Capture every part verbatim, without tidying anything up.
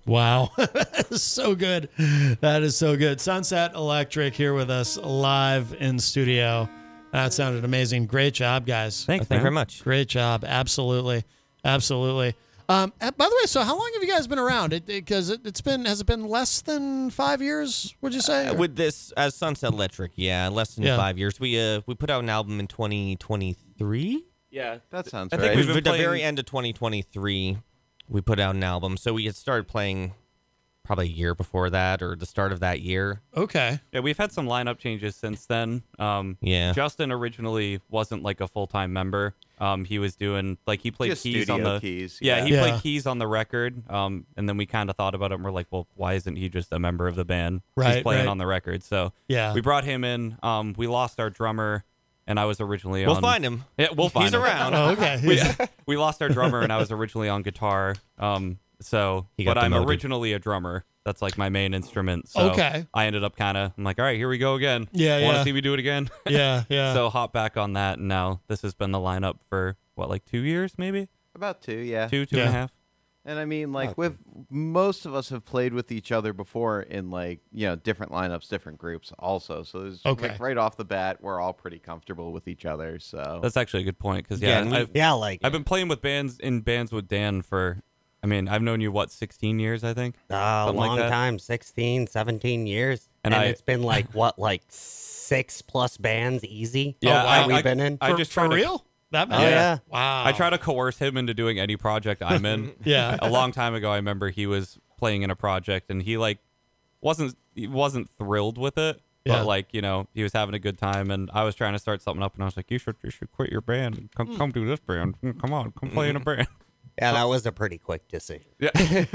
Wow. That is so good. That is so good. Sunset Electric here with us live in studio. That sounded amazing. Great job, guys. Thanks, Thank you very much. Great job. Absolutely. Absolutely. Um, by the way, so how long have you guys been around? Because it, it, it's been, has it been less than five years, would you say? Uh, with this, as Sunset Electric, yeah, less than Yeah. five years. We uh, we put out an album in twenty twenty-three. Yeah, that sounds I right. think It we've was been at the playing- very end of twenty twenty-three. We put out an album, so we had started playing probably a year before that, or the start of that year. Okay. Yeah, we've had some lineup changes since then. Um, Yeah. Justin originally wasn't like a full time member. Um, he was doing like he played Just keys on studio the keys, Yeah, yeah. he Yeah. played keys on the record. Um, and then we kind of thought about it, and we're like, well, why isn't he just a member of the band? Right, He's playing right. on the record, so Yeah. we brought him in. Um, we lost our drummer, and I was originally We'll on. find him. Yeah, we'll find He's him. around. Oh, okay. we, we lost our drummer, and I was originally on guitar. Um, so, He got but I'm demoted. originally a drummer. That's like my main instrument. So Okay. I ended up kind of, I'm like, all right, here we go again. Yeah, Want to yeah. see me do it again? Yeah, yeah. So hop back on that, and now this has been the lineup for what, like two years, maybe About two, yeah. two, two and a Yeah. half. And I mean, like, with most of us have played with each other before in, like, you know, different lineups, different groups also. So there's, Okay. like, right off the bat, we're all pretty comfortable with each other. So That's actually a good point because Yeah, yeah, and we- I've, Yeah, like I've been playing with bands in bands with Dan for, I mean, I've known you what, sixteen years, I think. uh, a something like long that. time, sixteen, seventeen years. And And, I- it's been like, what, like six plus bands easy? Yeah, that I- we've I- been in? I for, just for try to- real? That Oh, many? yeah. Wow. I try to coerce him into doing any project I'm in. Yeah. A long time ago, I remember he was playing in a project, and he like wasn't he wasn't thrilled with it, Yeah. but like you know he was having a good time, and I was trying to start something up, and I was like, you should you should quit your band, and come come do this band, come on, come play in a band. Yeah, that was a pretty quick decision. Yeah,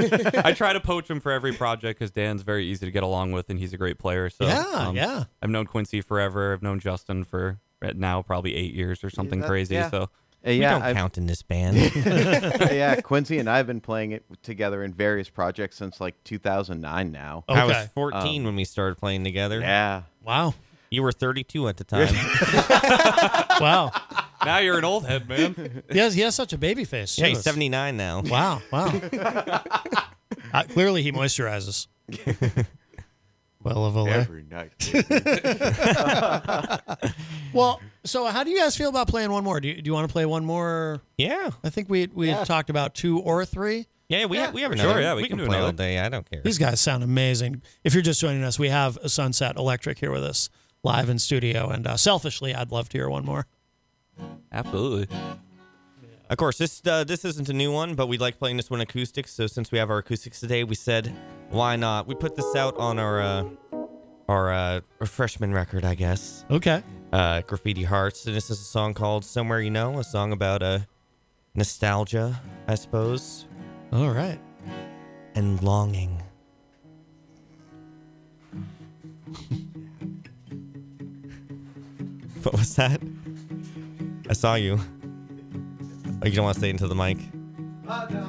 I try to poach him for every project because Dan's very easy to get along with, and he's a great player. So Yeah, um, yeah. I've known Quincy forever. I've known Justin for right now probably eight years or something that- crazy. yeah. So Uh, We yeah, don't I've- count in this band. yeah, Quincy and I have been playing it together in various projects since, like, two thousand nine now. I was Okay. fourteen when we started playing together. Yeah. Wow. You were thirty-two at the time. Wow. now you're an old head, man. He has, he has such a baby face. yeah, too. he's seventy-nine now. Wow. Wow. uh, clearly, he moisturizes. Well, of a Every night. Well, so how do you guys feel about playing one more? Do you, do you want to play one more? Yeah. I think we we had talked about two or three. Yeah, we have we have for another. sure, yeah, we we can can, do play all another. day. I don't care. These guys sound amazing. If you're just joining us, we have a Sunset Electric here with us live in studio. And uh, selfishly, I'd love to hear one more. Absolutely. Of course, this uh, this isn't a new one, but we like playing this one acoustic. So since we have our acoustics today, we said, why not? We put this out on our uh, our uh, our freshman record, I guess. Okay. Uh, Graffiti Hearts, and this is a song called "Somewhere You Know," a song about uh, nostalgia, I suppose, All right. and longing. What was that? I saw you. Oh, you don't want to say it into the mic? Oh, no.